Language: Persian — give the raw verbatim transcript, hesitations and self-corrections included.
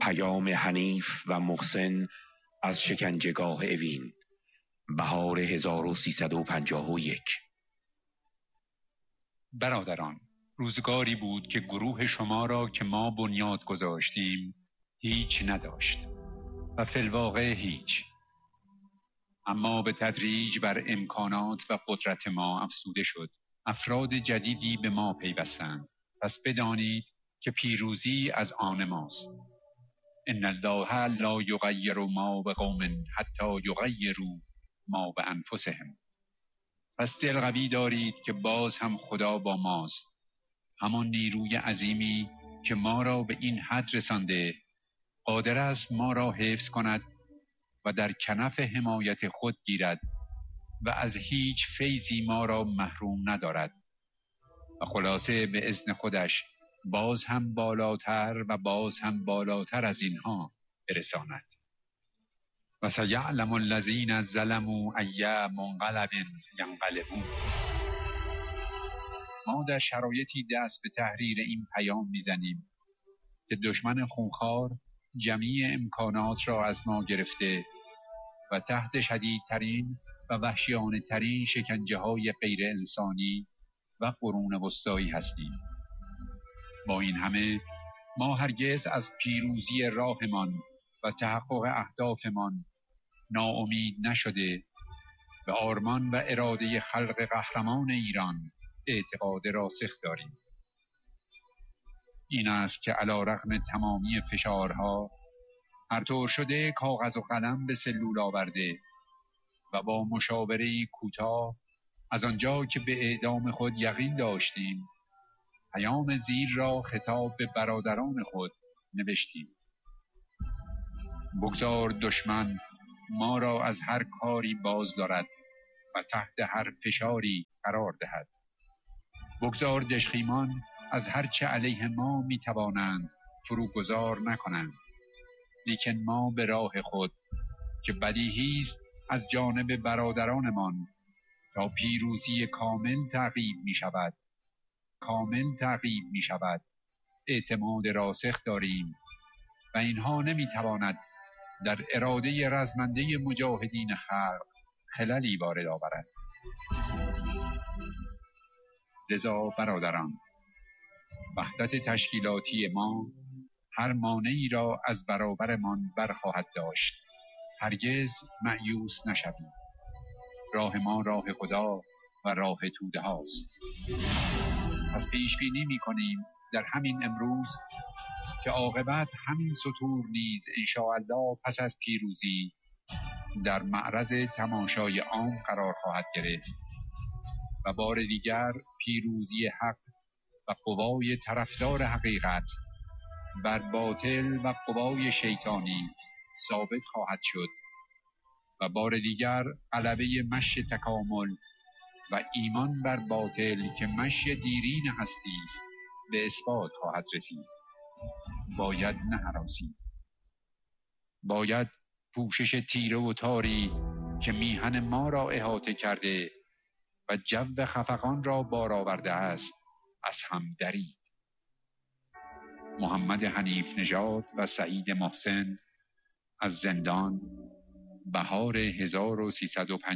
پیام حنیف و محسن از شکنجهگاه اوین، بهار هزار و سیصد و پنجاه و یک. برادران، روزگاری بود که گروه شما را که ما بنیاد گذاشتیم هیچ نداشت و فی الواقع هیچ، اما به تدریج بر امکانات و قدرت ما افزوده شد. افراد جدیدی به ما پیوستند. پس بدانید که پیروزی از آن ماست. ان الله لا یغیر ما بقوم حتی یغیروا ما بانفسهم. پس دل قوی دارید که باز هم خدا با ماست، همان نیروی عظیمی که ما را به این حد رسانده قادر است ما را حفظ کند و در کنف حمایت خود گیرد و از هیچ فیضی ما را محروم ندارد و خلاصه به اذن خودش باز هم بالاتر و باز هم بالاتر از اینها برساند. و سیعلم الذین ظلموا ای منقلب ینقلبون. ما در شرایطی دست به تحریر این پیام میزنیم که دشمن خونخوار جمیع امکانات را از ما گرفته و تحت شدیدترین و وحشیانه ترین شکنجه های غیر انسانی و قرون وسطایی هستیم. با این همه ما هرگز از پیروزی راهمان و تحقق اهدافمان ناامید نشده و آرمان و اراده خلق قهرمان ایران اعتقاد راسخ داریم. این است که علی رغم تمامی فشارها هر طور شده کاغذ و قلم به سلول آورده و با مشاوره‌ای کوتاه از آنجا که به اعدام خود یقین داشتیم پیام زیر را خطاب به برادران خود نوشتیم: بگذار دشمن ما را از هر کاری باز دارد و تحت هر فشاری قرار دهد. بگذار دژخیمان از هر چه علیه ما می توانند فروگذار نکنند، لیکن ما به راه خود که بدیهی است از جانب برادرانمان تا پیروزی کامل تعقیب می شود کامل تعقیب می شود اعتماد راسخ داریم و اینها نمی تواند در اراده رزمنده مجاهدین خلق خللی وارد آورد. لذا برادران، وحدت تشکیلاتی ما هر مانعی را از برابرمان برخواهد داشت. هرگز مایوس نشوید. راه ما راه خدا و راه توده هاست. پس پیش بینی می کنیم در همین امروز که عاقبت همین سطور نیز انشاءالله پس از پیروزی در معرض تماشای عام قرار خواهد گرفت و بار دیگر پیروزی حق و قوای طرفدار حقیقت بر باطل و قوای شیطانی ثابت خواهد شد و بار دیگر غلبه مشی تکامل و ایمان بر باطل که مشی دیرین هستی است به اثبات خواهد رسید. باید نهراسیم. باید پوشش تیره و تاری که میهن ما را احاطه کرده و جو خفقان را بار آورده است از هم درید. محمد حنیف نژاد و سعید محسن از زندان، بهار هزار و سیصد و پنجاه